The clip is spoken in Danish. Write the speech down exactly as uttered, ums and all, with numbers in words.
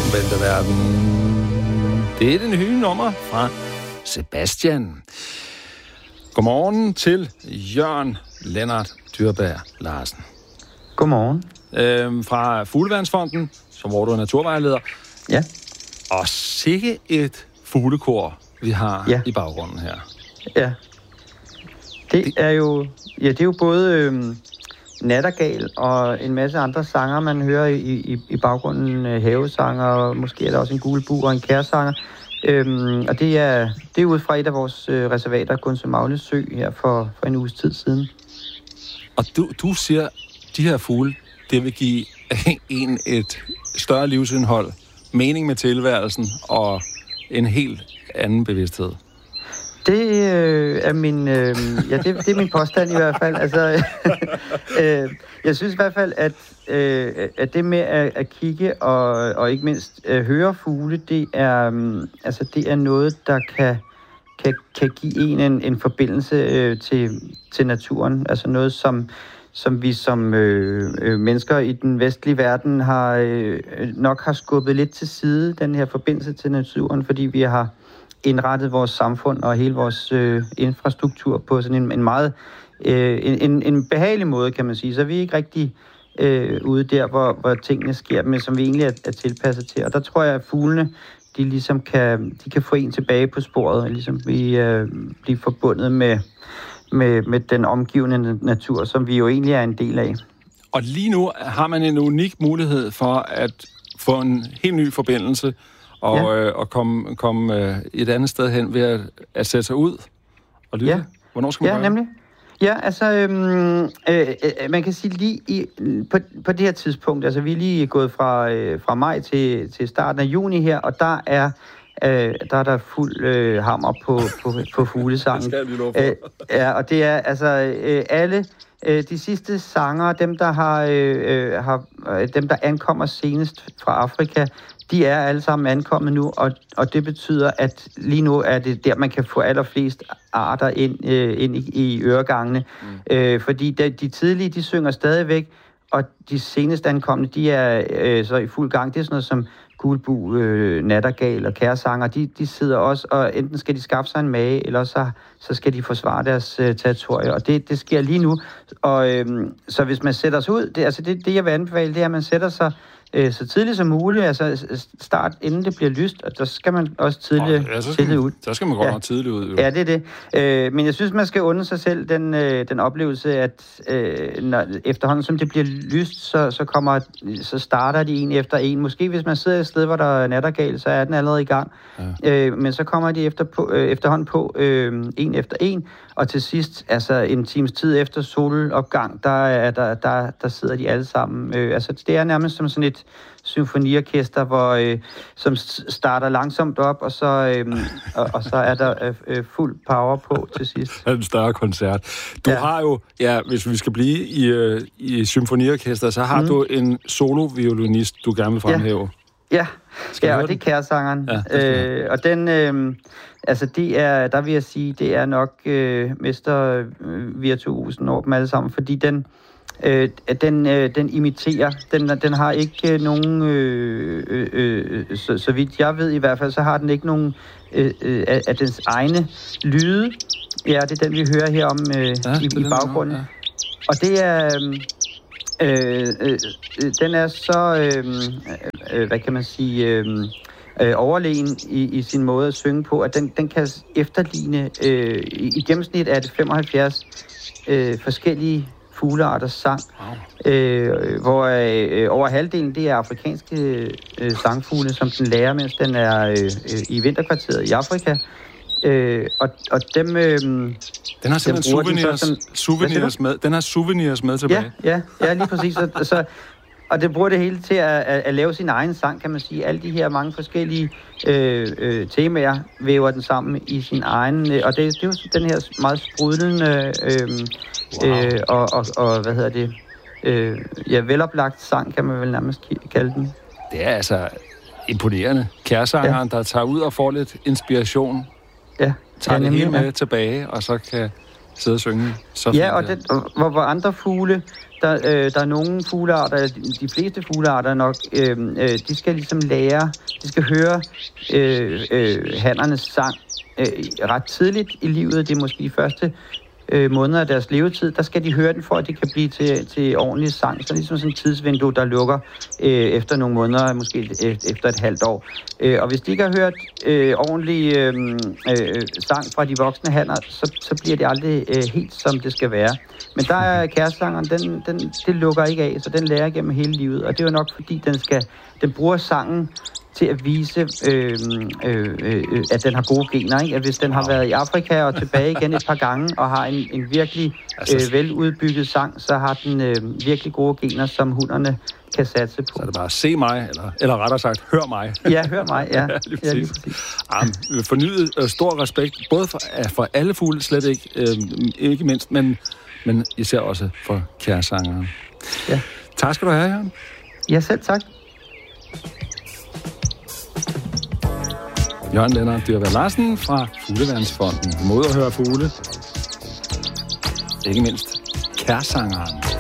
omvendte verden. Det er det nye nummer fra Sebastian. Godmorgen til Jørgen Lennart Dyrberg Larsen. Godmorgen. Øhm, fra Fugleværnsfonden, som hvor du er naturvejleder. Ja. Og sikke et fuglekor, vi har ja. i baggrunden her. Ja. Det, det er jo, ja, det er jo både øhm, nattergal og en masse andre sanger, man hører i, i, i baggrunden. Øh, havesanger, og måske er der også en gulbu og en kærsanger. Øhm, og det er, det er ud fra et af vores øh, reservater, Gunse Sø, her for, for en uges tid siden. Og du, du siger, de her fugle, det vil give en et større livsindhold, mening med tilværelsen og en helt anden bevidsthed. Det øh, er min, øh, ja, det, det er min påstand i hvert fald. Altså, øh, jeg synes i hvert fald, at, øh, at det med at, at kigge og, og ikke mindst øh, høre fugle, det er, øh, altså, det er noget, der kan, kan, kan give en en, en forbindelse øh, til, til naturen. Altså noget, som, som vi som øh, øh, mennesker i den vestlige verden har øh, nok har skubbet lidt til side, den her forbindelse til naturen, fordi vi har indrettet vores samfund og hele vores øh, infrastruktur på sådan en, en meget øh, en, en behagelig måde, kan man sige. Så vi er ikke rigtig øh, ude der, hvor, hvor tingene sker, men som vi egentlig er, er tilpasset til. Og der tror jeg, at fuglene, de ligesom kan, de kan få en tilbage på sporet, ligesom vi øh, bliver forbundet med, med, med den omgivende natur, som vi jo egentlig er en del af. Og lige nu har man en unik mulighed for at få en helt ny forbindelse og, ja. øh, og komme, komme øh, et andet sted hen ved at, at sætte sig ud og lytte. Ja. Hvornår skal man ja, gøre nemlig. Ja, altså, øhm, øh, øh, man kan sige lige i, på, på det her tidspunkt, altså vi er lige gået fra, øh, fra maj til, til starten af juni her, og der er øh, der er der fuld øh, hammer på, på, på fuglesangen. Det skal vi love for. Øh, ja, og det er altså øh, alle øh, de sidste sanger, dem der har, øh, har øh, dem der ankommer senest fra Afrika, de er alle sammen ankommet nu, og, og det betyder, at lige nu er det der, man kan få allerflest arter ind, øh, ind i, i øregangene. Mm. Øh, fordi de, de tidlige, de synger stadigvæk, og de senest ankomne, de er øh, så i fuld gang. Det er sådan noget som gulbu, øh, nattergal og kærsanger. De, de sidder også, og enten skal de skaffe sig en mage, eller så, så skal de forsvare deres øh, territorie. Og det, det sker lige nu. Og øh, så hvis man sætter sig ud, det, altså det, det jeg vil anbefale, det er, at man sætter sig så tidligt som muligt, altså start inden det bliver lyst, og der skal man også tidligt, ja, så tidligt ud. Så skal man godt ja. nok tidligt ud. Jo. Ja, det er det. Øh, men jeg synes, man skal unde sig selv den, øh, den oplevelse, at øh, når, efterhånden som det bliver lyst, så, så, kommer, så starter de en efter en. Måske hvis man sidder et sted, hvor der er nattergal, så er den allerede i gang. Ja. Øh, men så kommer de efter på, øh, efterhånden på øh, en efter en, og til sidst, altså en times tid efter solopgang, der, er der, der, der sidder de alle sammen. Øh, altså det er nærmest som sådan et symfoniorkester, hvor, øh, som starter langsomt op, og så, øh, og, og så er der øh, fuld power på til sidst. Det er en større koncert. Du ja. har jo, ja, hvis vi skal blive i, øh, i symfoniorkester, så har mm. du en solo-violinist, du gerne vil fremhæve. Ja, ja, ja og det er kærsangeren. Ja, øh, og den, øh, altså det er, der vil jeg sige, det er nok øh, mester virtuosen over dem alle sammen, fordi den Øh, den, øh, den imiterer, den, den har ikke øh, nogen, øh, øh, øh, så, så vidt jeg ved i hvert fald, så har den ikke nogen øh, øh, af, af dens egne lyde. Ja, det er den, vi hører her om øh, ja, i, i baggrunden. Ja. Og det er, øh, øh, øh, den er så, øh, øh, hvad kan man sige, øh, øh, overlegen i, i sin måde at synge på, at den, den kan efterligne, øh, i, i gennemsnit er det femoghalvfjerds øh, forskellige fuglearters sang, wow. øh, hvor øh, over halvdelen det er afrikanske øh, sangfugle, som den lærer, mens den er øh, øh, i vinterkvarteret i Afrika. Øh, og, og dem øh, den har simpelthen souvenirs, som, souvenirs med. Den har souvenirs med tilbage. Ja, ja, ja lige præcis. Så, så, og det bruger det hele til at, at, at lave sin egen sang, kan man sige. Alle de her mange forskellige øh, øh, temaer væver den sammen i sin egen. Øh, og det, det er jo den her meget sprudlende øh, wow. øh, og, og, og hvad hedder det? Øh, ja, veloplagt sang, kan man vel nærmest kalde den. Det er altså imponerende. Kærsangeren, ja. der tager ud og får lidt inspiration. Ja. Tager ja, det hele med ja. tilbage, og så kan sidde og synge. Så ja, og, det, og hvor, hvor andre fugle Der, øh, der er nogle fuglearter, de fleste fuglearter nok, øh, øh, de skal ligesom lære, de skal høre øh, øh, hannernes sang øh, ret tidligt i livet. Det er måske de første øh, måneder af deres levetid. Der skal de høre den, for at det kan blive til, til ordentlig sang. Så ligesom sådan et tidsvindue, der lukker øh, efter nogle måneder, måske efter et halvt år. Øh, og hvis de ikke har hørt øh, ordentlig øh, øh, sang fra de voksne hanner, så, så bliver det aldrig øh, helt, som det skal være. Men der er kærestesangeren, den, den, det lukker ikke af, så den lærer gennem hele livet. Og det er jo nok, fordi den, skal, den bruger sangen til at vise, øh, øh, øh, at den har gode gener. Ikke? At hvis den har været i Afrika og tilbage igen et par gange, og har en, en virkelig øh, veludbygget sang, så har den øh, virkelig gode gener, som hunderne kan satse på. Så er det bare se mig, eller, eller rettere sagt, hør mig. Ja, hør mig, ja. Ja, lige præcis. Ja, lige præcis. Jamen, fornyet øh, stor respekt, både for, for alle fugle, slet ikke, øh, ikke mindst, men, men især også for kærestesangeren. Ja. Tak skal du have, Jørgen. Ja, selv tak. Jørgen Lennart Dyrvad Larsen fra Fugleværnsfonden. Mod at høre fugle. Ikke mindst kærestesangeren.